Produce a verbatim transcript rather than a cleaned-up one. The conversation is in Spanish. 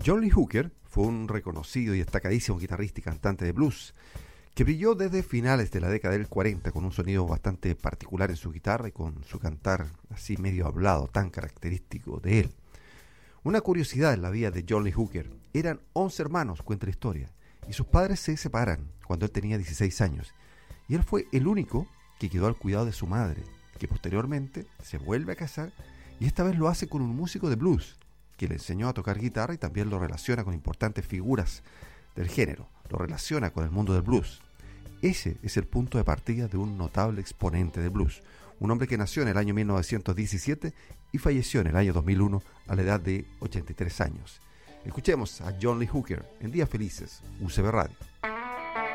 John Lee Hooker fue un reconocido y destacadísimo guitarrista y cantante de blues que brilló desde finales de la década del cuarenta con un sonido bastante particular en su guitarra y con su cantar así medio hablado tan característico de él. Una curiosidad en la vida de John Lee Hooker: eran once hermanos, cuenta la historia, y sus padres se separan cuando él tenía dieciséis años, y él fue el único que quedó al cuidado de su madre, que posteriormente se vuelve a casar y esta vez lo hace con un músico de blues que le enseñó a tocar guitarra y también lo relaciona con importantes figuras del género, lo relaciona con el mundo del blues. Ese es el punto de partida de un notable exponente del blues, un hombre que nació en el año mil novecientos diecisiete y falleció en el año dos mil uno a la edad de ochenta y tres años. Escuchemos a John Lee Hooker en Días Felices, U C B Radio.